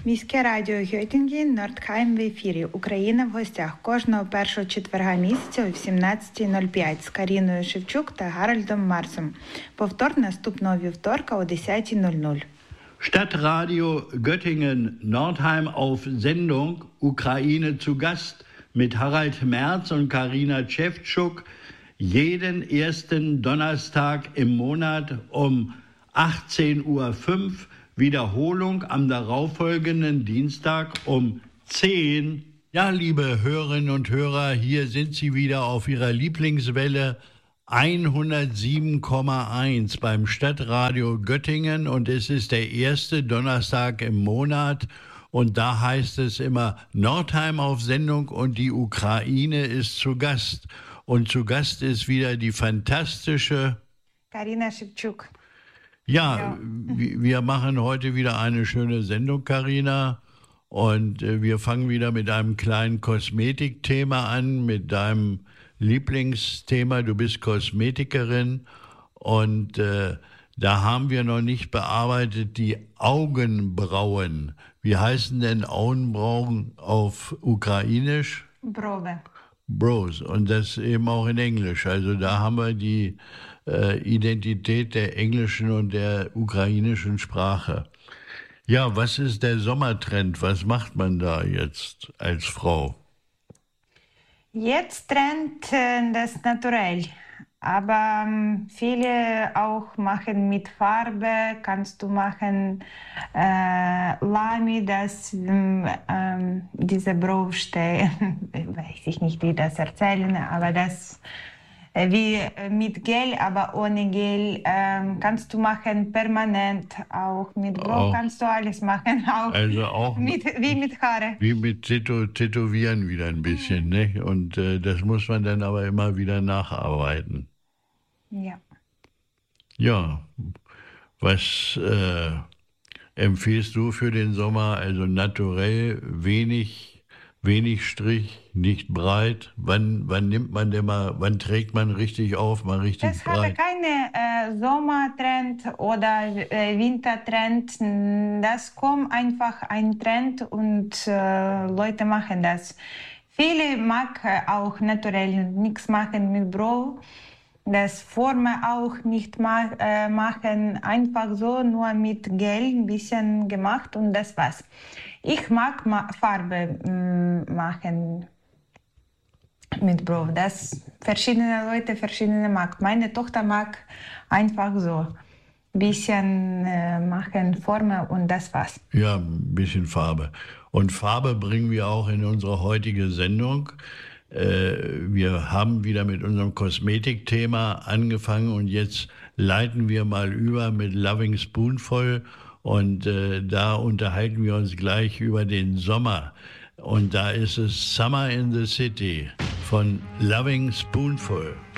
Міське радіо Гьотінген, Нордхайм в ефірі. Україна в гостях кожного першого четверга місяця о 17:05 з Каріною Шевчук та Гарольдом Марсом. Повтор наступного вівторка о 10:00. Stadtradio Göttingen, Nordheim auf Sendung, Ukraine zu Gast mit Harald Merz und Karina Szewczuk jeden ersten Donnerstag im Monat um 18:05 Uhr, Wiederholung am darauffolgenden Dienstag um 10 Uhr. Ja, liebe Hörerinnen und Hörer, hier sind Sie wieder auf Ihrer Lieblingswelle 107,1 beim Stadtradio Göttingen und es ist der erste Donnerstag im Monat und da heißt es immer Nordheim auf Sendung und die Ukraine ist zu Gast. Und zu Gast ist wieder die fantastische Karina Szewczuk. Ja, wir machen heute wieder eine schöne Sendung, Karina. Und wir fangen wieder mit einem kleinen Kosmetikthema an, mit deinem Lieblingsthema. Du bist Kosmetikerin und da haben wir noch nicht bearbeitet die Augenbrauen. Wie heißen denn Augenbrauen auf Ukrainisch? Brove. Bros. Und das eben auch in Englisch. Also da haben wir die Identität der englischen und der ukrainischen Sprache. Ja, was ist der Sommertrend? Was macht man da jetzt als Frau? Jetzt Trend das naturell. Aber viele auch machen mit Farbe, kannst du machen Lami, dass diese Braustein, weiß ich nicht, wie das erzählen, aber das wie mit Gel, aber ohne Gel kannst du machen permanent, auch mit Brau kannst du alles machen, auch, Also auch wie mit Haare. Wie mit Tätowieren wieder ein bisschen, ne? Und das muss man dann aber immer wieder nacharbeiten. Ja. Ja, was empfiehlst du für den Sommer? Also naturell, wenig Strich, nicht breit. Wann nimmt man denn mal, wann trägt man richtig auf, mal richtig Das breit? hat keine Sommertrend oder Wintertrend. Das kommt einfach ein Trend und Leute machen das. Viele mag auch naturell nichts machen mit Brau. Das Formen auch nicht machen, einfach so nur mit Gel ein bisschen gemacht und das war's. Ich mag Farbe machen mit Brau. Das verschiedene Leute verschiedene mag. Meine Tochter mag einfach so ein bisschen machen, Formen und das war's. Ja, ein bisschen Farbe. Und Farbe bringen wir auch in unsere heutige Sendung. Wir haben wieder mit unserem Kosmetikthema angefangen und jetzt leiten wir mal über mit Loving Spoonful und da unterhalten wir uns gleich über den Sommer. Und da ist es Summer in the City von Loving Spoonful.